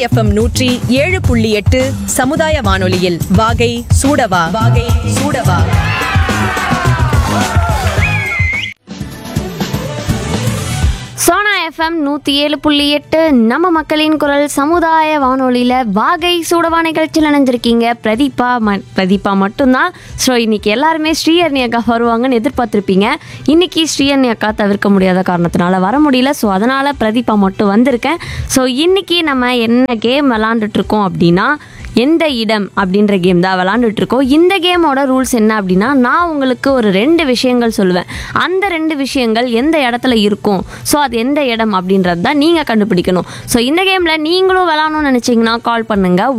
FM 107.8 சமுதாய வானொலியில் வாகை சூடவா வாகை சூடவா. சோனா எஃப்எம் 107.8 நம்ம மக்களின் குரல் சமுதாய வானொலியில் வாகை சூடவா நிகழ்ச்சியில் நினைஞ்சிருக்கீங்க. பிரதீபா மட்டும்தான். ஸோ இன்னைக்கு எல்லாருமே ஸ்ரீஹரணி அக்கா வருவாங்கன்னு எதிர்பார்த்துருப்பீங்க. இன்னைக்கு ஸ்ரீஹரணி அக்கா தவிர்க்க முடியாத காரணத்தினால வர முடியல. ஸோ அதனால் பிரதீபா மட்டும் வந்திருக்கேன். ஸோ இன்னைக்கு நம்ம என்ன கேம் விளாண்டுட்ருக்கோம் அப்படின்னா எந்த இடம் அப்படின்ற கேம் தான் விளாண்டுட்ருக்கோம். இந்த கேமோட ரூல்ஸ் என்ன அப்படின்னா, நான் உங்களுக்கு ஒரு 2 விஷயங்கள் சொல்லுவேன். அந்த 2 விஷயங்கள் எந்த இடத்துல இருக்கும், ஸோ அது எந்த இடம் அப்படின்றது தான் நீங்கள் கண்டுபிடிக்கணும். ஸோ இந்த கேமில் நீங்களும் விளாடணும்னு நினச்சிங்கன்னா கால் பண்ணுங்கள்.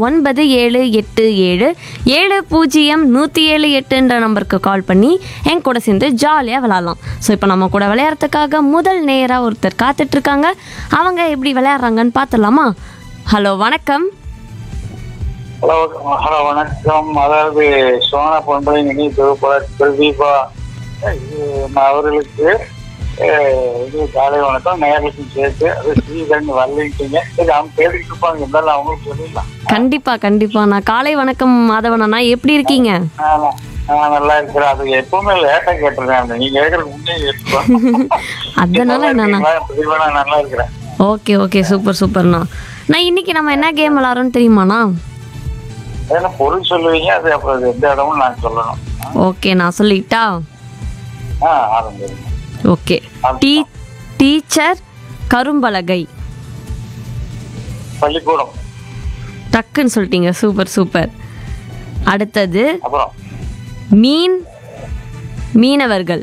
9787070178 நம்பருக்கு கால் பண்ணி என் கூட சேர்ந்து ஜாலியாக விளாட்லாம். ஸோ இப்போ நம்ம கூட விளையாடுறதுக்காக முதல் நேராக ஒருத்தர் காத்துட்ருக்காங்க. அவங்க எப்படி விளையாடுறாங்கன்னு பார்த்துடலாமா? ஹலோ, வணக்கம். ஹலோ வணக்கம். அதாவது சோனா பொன்பை நினைவு பிரதீபா அவர்களுக்கு இது காலை வணக்கம். நேர்களுக்கும் சேர்த்து அது ஸ்ரீதரன் வரலிட்டீங்க. சரி, அவங்க கேட்டுக்கிட்டு இருப்பாங்க, இருந்தாலும் அவங்களுக்கு சொல்லிடலாம். கண்டிப்பா நான் காலை வணக்கம் மாதவன் அண்ணா, எப்படி இருக்கீங்க? நல்லா இருக்கிறேன். அது எப்பவுமே லேட்டா கேட்டுருக்கேன். நீங்க கேட்கறதுக்கு முன்னே கேட்டுருக்கோம். அதனால பிரதீபா நான் நல்லா இருக்கிறேன். ஓகே சூப்பர்ண்ணா. நான் இன்னைக்கு நம்ம என்ன கேம் விளாட்றோம்னு தெரியுமாண்ணா? ஏன்னா பொருள் சொல்லுவீங்க, அது அப்புறம் எந்த இடமும் நான் சொல்லணும். ஓகே, நான் சொல்லிட்டா? ஆரம்பிங்க. ஓகே. டீச்சர், கரும்பலகை. பள்ளிக்கூடம். டக்குன்னு சொல்லிட்டீங்க. சூப்பர். அடுத்தது அப்புறம் மீனவர்கள்.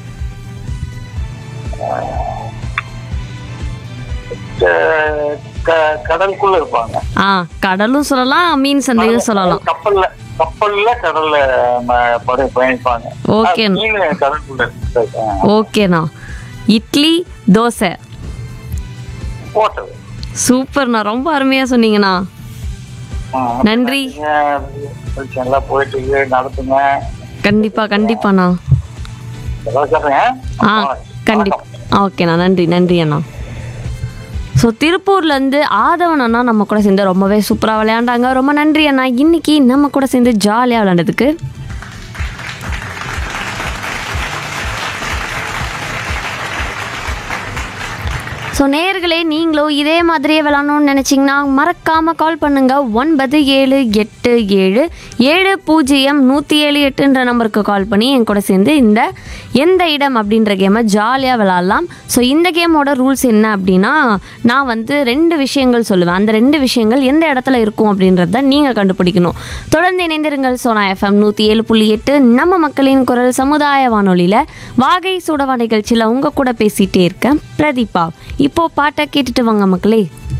கடலுக்குள்ள இருப்பாங்க. கடலும் சொல்லலாம், மீன் சந்தையும் சொல்லலாம். கப்பல்ல கடல்ல பயணிப்பாங்க. ஓகேண்ணா. இட்லி, தோசை. சூப்பர்ண்ணா, ரொம்ப அருமையா சொன்னீங்கண்ணா. நன்றி. போயிட்டு நடத்துங்க. கண்டிப்பாண்ணா. கண்டிப்பா. ஓகேண்ணா, நன்றி அண்ணா. ஸோ திருப்பூர்லேருந்து ஆதவன் அண்ணா நம்ம கூட சேர்ந்து ரொம்பவே சூப்பராக விளையாண்டாங்க. ரொம்ப நன்றி அண்ணா, இன்னைக்கு நம்ம கூட சேர்ந்து ஜாலியாக விளையாண்டதுக்கு. ஸோ நேயர்களே, நீங்களும் இதே மாதிரியே விளாட்ணுன்னு நினச்சிங்கன்னா மறக்காமல் கால் பண்ணுங்கள். 9787070178 நம்பருக்கு கால் பண்ணி என் கூட சேர்ந்து இந்த எந்த இடம் அப்படின்ற கேமை ஜாலியாக விளாட்லாம். ஸோ இந்த கேமோட ரூல்ஸ் என்ன அப்படின்னா, நான் 2 விஷயங்கள் சொல்லுவேன். அந்த 2 விஷயங்கள் எந்த இடத்துல இருக்கும் அப்படின்றத நீங்கள் கண்டுபிடிக்கணும். தொடர்ந்து இணைந்திருங்கள். சோனா எஃப்எம் 107.8 நம்ம மக்களின் குரல் சமுதாய வானொலியில் வாகை சூடவா நிகழ்ச்சியில் உங்கள் கூட பேசிகிட்டே இருக்கேன் பிரதீபா. இப்போ பாட்டை கேட்டுட்டு வாங்க மக்களே.